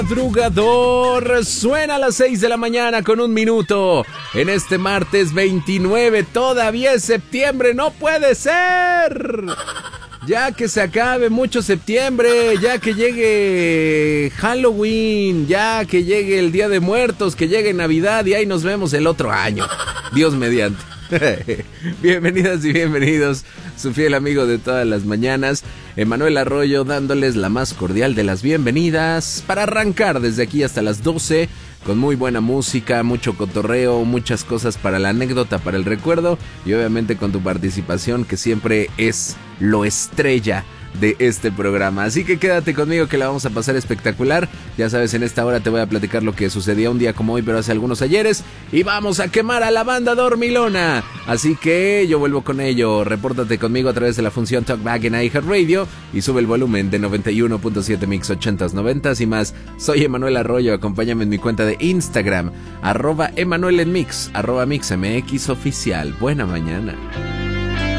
Madrugador suena a las 6 de la mañana con 1 minuto. En este martes 29, todavía es septiembre, no puede ser. Ya que se acabe mucho septiembre, ya que llegue Halloween, ya que llegue el Día de Muertos, que llegue Navidad y ahí nos vemos el otro año. Dios mediante. Bienvenidas y bienvenidos, su fiel amigo de todas las mañanas, Emanuel Arroyo, dándoles la más cordial de las bienvenidas para arrancar desde aquí hasta las 12 con muy buena música, mucho cotorreo, muchas cosas para la anécdota, para el recuerdo y obviamente con tu participación, que siempre es lo estrella de este programa. Así que quédate conmigo, que la vamos a pasar espectacular. Ya sabes, en esta hora te voy a platicar lo que sucedía un día como hoy, pero hace algunos ayeres, y vamos a quemar a la banda dormilona. Así que yo vuelvo con ello. Repórtate conmigo a través de la función Talkback en iHeartRadio y sube el volumen de 91.7 Mix 80s, 90s y más. Soy Emanuel Arroyo, acompáñame en mi cuenta de Instagram, @Emanuel en Mix, @MixMX oficial. Buena mañana.